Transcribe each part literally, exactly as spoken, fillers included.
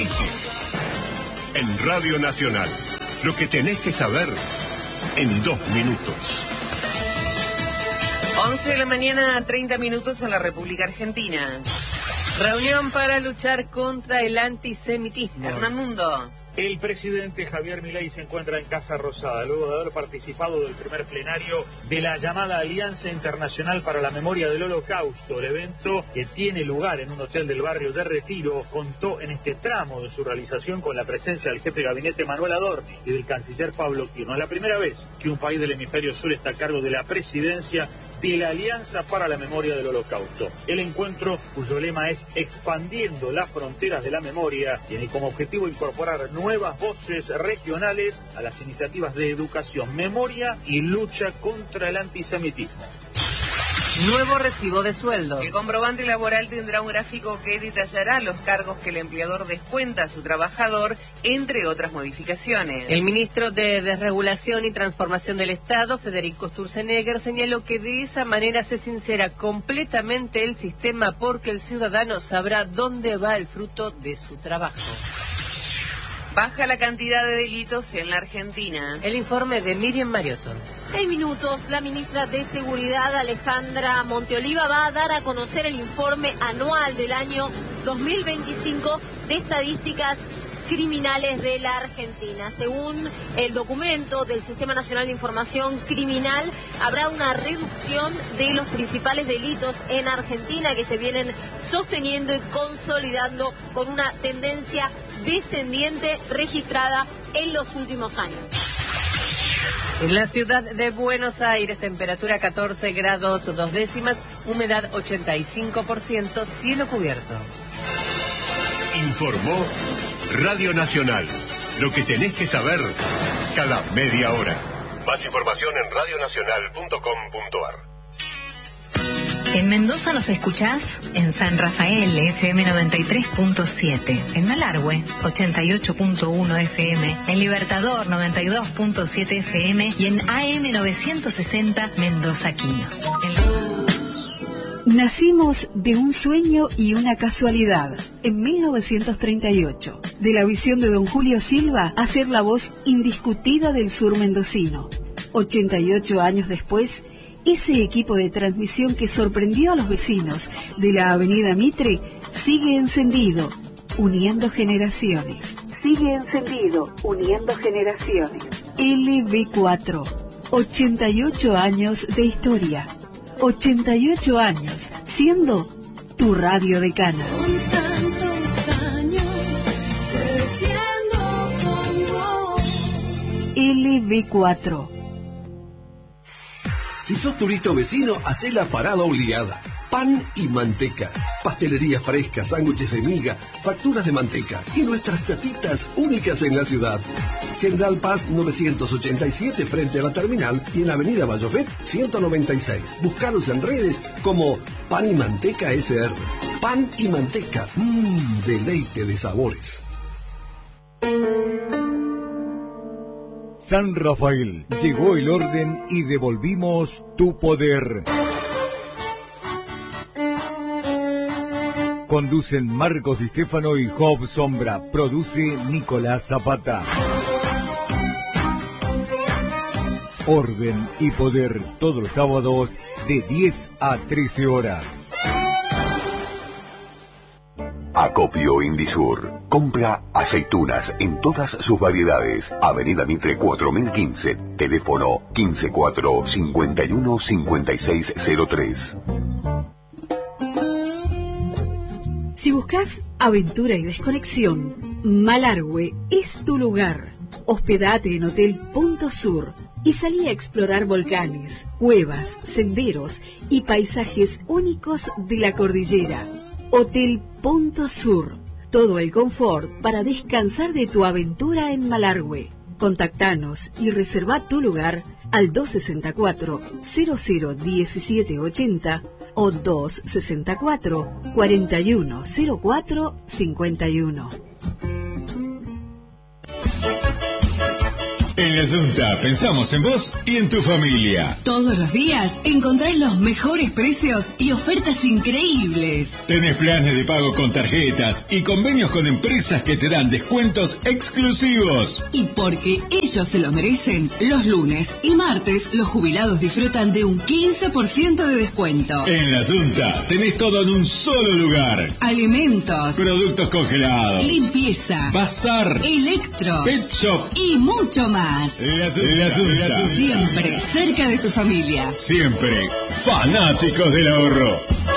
En Radio Nacional, lo que tenés que saber en dos minutos. once de la mañana, treinta minutos en la República Argentina. Reunión para luchar contra el antisemitismo. Hernán Mundo. El presidente Javier Milei se encuentra en Casa Rosada, luego de haber participado del primer plenario de la llamada Alianza Internacional para la Memoria del Holocausto. El evento, que tiene lugar en un hotel del barrio de Retiro, contó en este tramo de su realización con la presencia del jefe de gabinete Manuel Adorni y del canciller Pablo Quirno. Es la primera vez que un país del hemisferio sur está a cargo de la presidencia de la Alianza para la Memoria del Holocausto. El encuentro, cuyo lema es Expandiendo las Fronteras de la Memoria, tiene como objetivo incorporar nuevas voces regionales a las iniciativas de educación, memoria y lucha contra el antisemitismo. Nuevo recibo de sueldo. El comprobante laboral tendrá un gráfico que detallará los cargos que el empleador descuenta a su trabajador, entre otras modificaciones. El ministro de Desregulación y Transformación del Estado, Federico Sturzenegger, señaló que de esa manera se sincera completamente el sistema porque el ciudadano sabrá dónde va el fruto de su trabajo. Baja la cantidad de delitos en la Argentina. El informe de Miriam Mariotto. En minutos, la ministra de Seguridad, Alejandra Monteoliva, va a dar a conocer el informe anual del año dos mil veinticinco de estadísticas criminales de la Argentina. Según el documento del Sistema Nacional de Información Criminal, habrá una reducción de los principales delitos en Argentina que se vienen sosteniendo y consolidando con una tendencia descendiente registrada en los últimos años. En la ciudad de Buenos Aires, temperatura catorce grados dos décimas, humedad ochenta y cinco por ciento, cielo cubierto. Informó Radio Nacional. Lo que tenés que saber cada media hora. Más información en radio nacional punto com punto ar. En Mendoza nos escuchás en San Rafael, F M noventa y tres punto siete, en Malargüe, ochenta y ocho punto uno F M, en Libertador, noventa y dos punto siete F M y en A M novecientos sesenta Mendoza Quino. En... Nacimos de un sueño y una casualidad, en mil novecientos treinta y ocho, de la visión de don Julio Silva a ser la voz indiscutida del sur mendocino. ochenta y ocho años después, ese equipo de transmisión que sorprendió a los vecinos de la avenida Mitre sigue encendido, uniendo generaciones. Sigue encendido, uniendo generaciones. L B cuatro, ochenta y ocho años de historia. ochenta y ocho años, siendo tu radio decana. L B cuatro. Si sos turista o vecino, hacé la parada obligada. Pan y manteca. Pastelería fresca, sándwiches de miga, facturas de manteca y nuestras chatitas únicas en la ciudad. General Paz novecientos ochenta y siete frente a la terminal y en la avenida Bayofet ciento noventa y seis. Buscaros en redes como Pan y Manteca S R. Pan y manteca. Mmm, deleite de sabores. San Rafael, llegó el orden y devolvimos tu poder. Conducen Marcos Di Stefano y Job Sombra. Produce Nicolás Zapata. Orden y poder, todos los sábados de diez a trece horas. Acopio Indisur. Compra aceitunas en todas sus variedades. Avenida Mitre cuatro mil quince. Teléfono quince cuatro cincuenta y uno cincuenta y seis cero tres. Si buscas aventura y desconexión, Malargüe es tu lugar. Hospedate en Hotel Punto Sur y salí a explorar volcanes, cuevas, senderos y paisajes únicos de la cordillera. Hotel Punto Sur. Todo el confort para descansar de tu aventura en Malargüe. Contactanos y reserva tu lugar al dos sesenta y cuatro, cero cero diecisiete ochenta o dos sesenta y cuatro, cuarenta y uno cero cuatro cincuenta y uno. En La Junta pensamos en vos y en tu familia. Todos los días encontrás los mejores precios y ofertas increíbles. Tenés planes de pago con tarjetas y convenios con empresas que te dan descuentos exclusivos. Y porque ellos se lo merecen, los lunes y martes los jubilados disfrutan de un quince por ciento de descuento. En La Junta tenés todo en un solo lugar. Alimentos, productos congelados, limpieza, bazar, electro, pet shop y mucho más. La Junta, La Junta. Siempre cerca de tu familia. Siempre fanáticos del ahorro.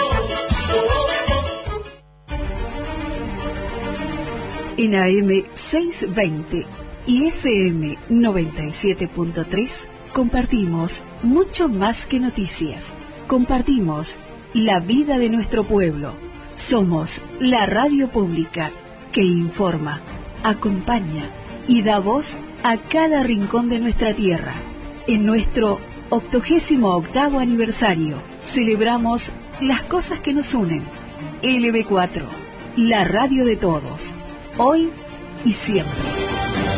En A M seiscientos veinte y F M noventa y siete punto tres compartimos mucho más que noticias. Compartimos la vida de nuestro pueblo. Somos la radio pública que informa, acompaña y da voz a cada rincón de nuestra tierra. En nuestro octogésimo octavo aniversario celebramos las cosas que nos unen. L B cuatro, la radio de todos, hoy y siempre.